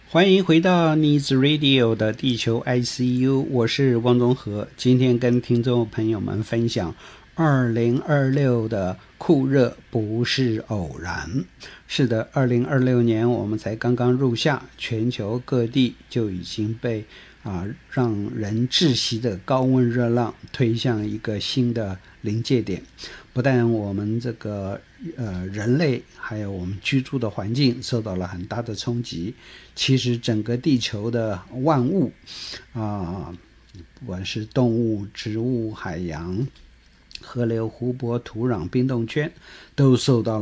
欢迎回到 Needs Radio 的地球 ICU， 我是汪宗和。今天跟听众朋友们分享2026的酷热不是偶然。是的，2026年我们才刚刚入夏，全球各地就已经被让人窒息的高温热浪推向一个新的临界点。不但我们这个人类还有我们居住的环境受到了很大的冲击，其实整个地球的万物不管是动物、植物、海洋、河流、湖泊、土壤、冰冻圈，都受到